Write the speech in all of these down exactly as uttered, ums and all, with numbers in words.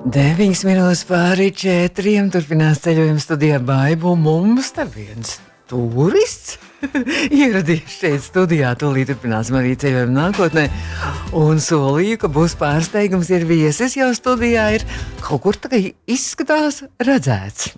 Deviņas minūtes pāri četriem turpinās ceļojuma studijā Baibu. Mums te viens turists ieradies šeit studijā. Tūlīt turpināsim arī ceļojumu nākotnē. Un solīju, ka būs pārsteigums, ir viesis jau studijā, ir kaut kur tā kā izskatās redzēts.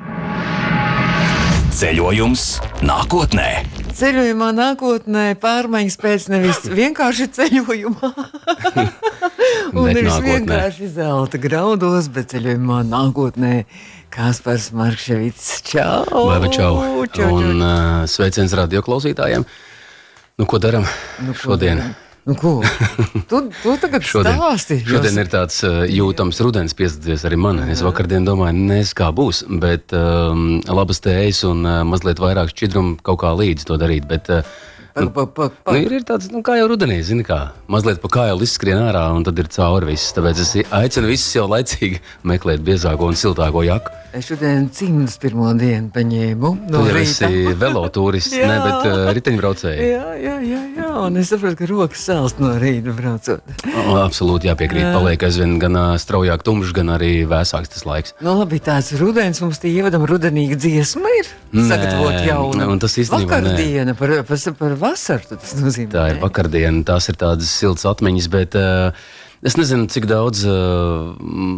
Ceļojums nākotnē. Ceļojumā nākotnē pārmaiņas pēc nevis vienkārši ceļojumā. Un nevis vienkārši zelta graudos, bet ceļojumā nākotnē Kaspars Markševics. Čau! Laba, čau! Čau, čau. Un uh, sveiciens radio klausītājiem. Nu, ko daram Nu, ko šodien? daram? Nu, ko? Tu, tu tagad Šodien, stāsti. šodien ir tāds uh, jūtams rudens piesadzies arī man. Es vakardien domāju, nezinu, kā būs, bet um, labas tējas un uh, mazliet vairāk šķidrumu kaut kā līdz to darīt. Bet, uh, Pa, pa, pa, pa. Nu, ir, ir tāds, nu, kā jau rudenī, zini kā, mazliet pa kāju izskrien ārā un tad ir cauri viss. Tāpēc es aicinu visus jau laicīgi meklēt biezāko un siltāko jaku. Es šodien cimdus pirmo dienu paņēmu no Tu jau rīta. esi velotūrists, Jā. ne, bet uh, riteņbraucēji. Jā, jā, jā, jā, un es saprotu, ka rokas salst no rīta braucot. O, absolūti jāpiekrīt, paliek aizvien gan uh, straujāk tumšs, gan arī vēsāks tas laiks. Nu labi, tāds rudens, mums tie ievadam rudenīga dziesma ir sagatavot jaunu. Un tas īstenībā nē. Vakardiena par, par, par vasaru, tas nozīmē. Tā ir vakardiena, tās ir tādas siltas atmiņas, bet uh, es nezinu, cik daudz uh,